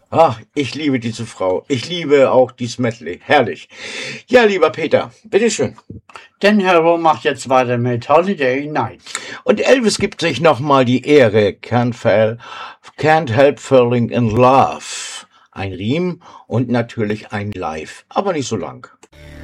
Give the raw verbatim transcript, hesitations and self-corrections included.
Ach, ich liebe diese Frau. Ich liebe auch dieses Medley. Herrlich. Ja, lieber Peter, bitteschön. Dan Harrow macht jetzt weiter mit Holiday Night. Und Elvis gibt sich nochmal die Ehre. Can't, fail, can't help falling in love. Ein Riem und natürlich ein Live, aber nicht so lang.